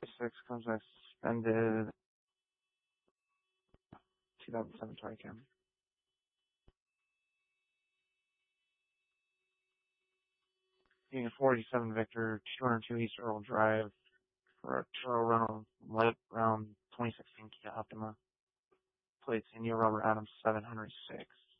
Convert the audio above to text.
6 comes as suspended 2007 Toy Cam. Being 47 Victor, 202 East Earl Drive for a trail rental light round 2016 Kia Optima. Plates in Rubber Adams 706.